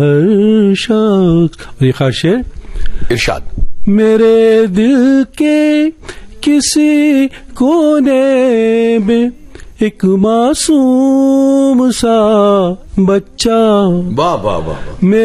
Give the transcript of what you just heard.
ये खास शेर इरशाद। मेरे दिल के किसी कोने में एक मासूम सा बच्चा, वाह वाह वाह।